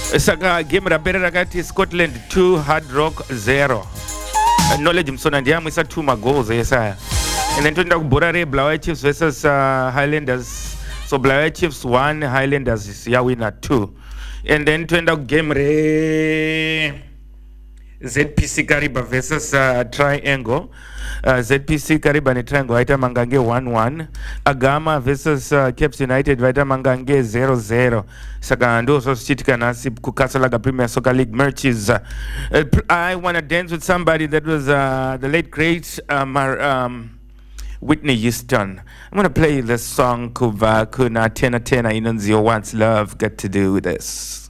saka game rapera rakati Scotland 2 Hard Rock 0. Knowledge Msona ndiyamwisa 2 magoals yesaya. And then toenda kubhora reBulawayo Chiefs versus Highlanders. So Bulawayo Chiefs 1, Highlanders is yawina 2. And then toenda game re ZPC Kariba versus Triangle. ZPC Kariba ni Triangle vaita mangange 1-1. Agama versus Caps United vaita mangange 0-0. Saka ndo so chitika nasi kukasalaga Premier Soccer League matches. I want to dance with somebody that was the late great Whitney Houston. I'm going to play this song Kuva Kuna Tena Tena Inunzio Wants Love Got to Do with this.